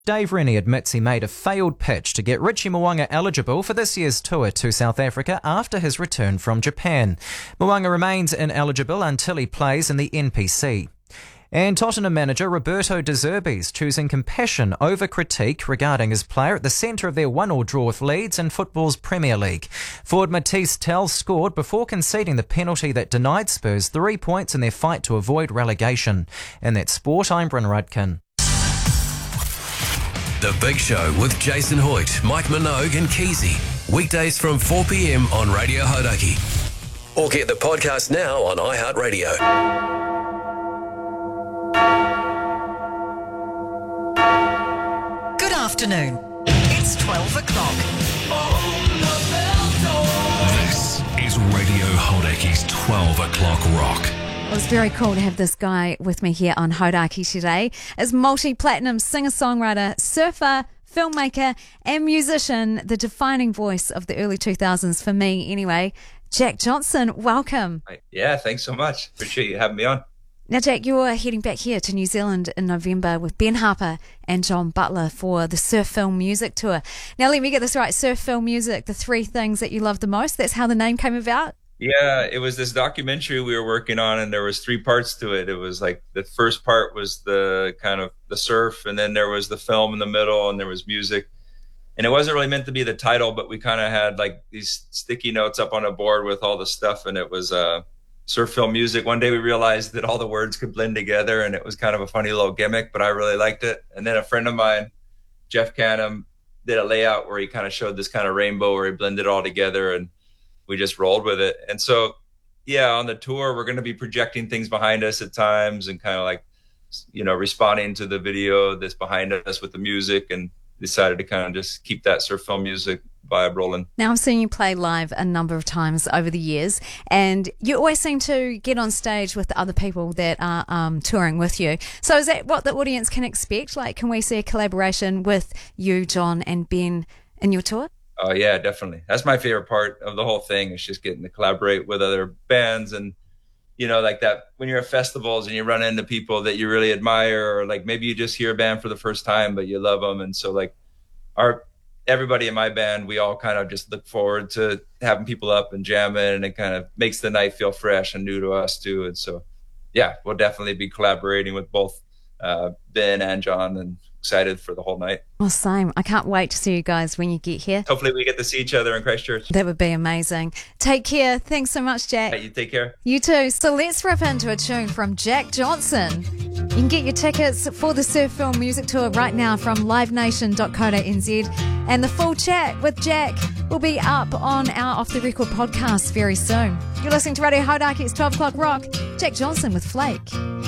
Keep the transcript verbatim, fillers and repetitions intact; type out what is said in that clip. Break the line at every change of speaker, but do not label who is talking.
Dave Rennie admits he made a failed pitch to get Richie Mo'unga eligible for this year's tour to South Africa after his return from Japan. Mo'unga remains ineligible until he plays in the N P C. And Tottenham manager Roberto De Zerbi's choosing compassion over critique regarding his player at the centre of their one-all draw with Leeds in football's Premier League. Forward Matisse Tell scored before conceding the penalty that denied Spurs three points in their fight to avoid relegation. In that sport, I'm Bryn Rudkin.
The Big Show with Jason Hoyt, Mike Minogue and Keezy. Weekdays from four p.m. on Radio Hauraki. Or get the podcast now on iHeartRadio.
Good afternoon. It's twelve o'clock.
This is Radio Hauraki's twelve o'clock rock.
It was very cool to have this guy with me here on Hauraki today. As multi-platinum singer-songwriter, surfer, filmmaker and musician, the defining voice of the early two thousands for me anyway, Jack Johnson, welcome.
Yeah, thanks so much. Appreciate you having me on.
Now, Jack, you're heading back here to New Zealand in November with Ben Harper and John Butler for the Surf Film Music Tour. Now, let me get this right. Surf Film Music, the three things that you love the most. That's how the name came about?
Yeah, it was this documentary we were working on, and there was three parts to it. It was like the first part was the kind of the surf, and then there was the film in the middle, and there was music. And it wasn't really meant to be the title, but we kind of had like these sticky notes up on a board with all the stuff, and it was uh, surf film music. One day we realized that all the words could blend together, and it was kind of a funny little gimmick, but I really liked it. And then a friend of mine, Jeff Canham, did a layout where he kind of showed this kind of rainbow where he blended it all together, and we just rolled with it. And so, yeah, on the tour, we're going to be projecting things behind us at times and kind of like, you know, responding to the video that's behind us with the music, and decided to kind of just keep that surf film music vibe rolling.
Now, I've seen you play live a number of times over the years, and you always seem to get on stage with the other people that are um, touring with you. So is that what the audience can expect? Like, can we see a collaboration with you, John, and Ben in your tour?
Oh, yeah, definitely. That's my favorite part of the whole thing, is just getting to collaborate with other bands. And, you know, like that, when you're at festivals and you run into people that you really admire, or like maybe you just hear a band for the first time, but you love them. And so like our, everybody in my band, we all kind of just look forward to having people up and jamming, and it kind of makes the night feel fresh and new to us too. And so, yeah, we'll definitely be collaborating with both uh, Ben and John, and excited for the whole night.
Well, same. I can't wait to see you guys when you get here.
Hopefully we get to see each other in Christchurch.
That would be amazing. Take care. Thanks so much, Jack.
Hey, you take care.
You too. So let's rip into a tune from Jack Johnson. You can get your tickets for the Surf Film Music Tour right now from live nation dot co dot n z, and the full chat with Jack will be up on our Off The Record podcast very soon. You're listening to Radio Hauraki. It's twelve o'clock rock. Jack Johnson with Flake.